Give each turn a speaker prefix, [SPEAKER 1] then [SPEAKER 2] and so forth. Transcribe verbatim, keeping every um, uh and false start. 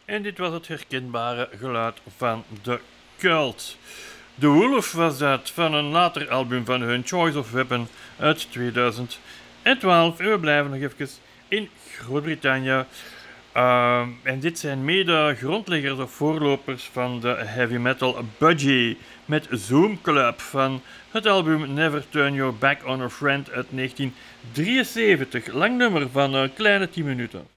[SPEAKER 1] En dit was het herkenbare geluid van The Cult. The Wolf was dat van een later album van hun, Choice of Weapon, uit tweeduizend twaalf. En we blijven nog even in Groot-Brittannië. Uh, en dit zijn mede grondleggers of voorlopers van de heavy metal Budgie met Zoom Club van het album Never Turn Your Back on a Friend uit negentien drieënzeventig. Lang nummer van een kleine tien minuten.